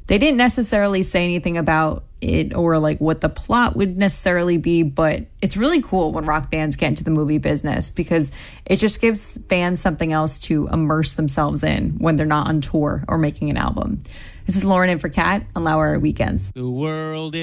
They didn't necessarily say anything about it or like what the plot would necessarily be, but it's really cool when rock bands get into the movie business because it just gives fans something else to immerse themselves in when they're not on tour or making an album. This is Lauren in for Kat on Loud Weekends. The world